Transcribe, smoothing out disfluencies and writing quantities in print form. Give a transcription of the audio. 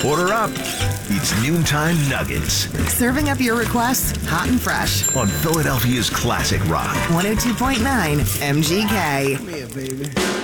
Order up. It's Noontime Nuggets Serving up your requests hot and fresh. on Philadelphia's Classic Rock. 102.9 MGK. Come here, baby.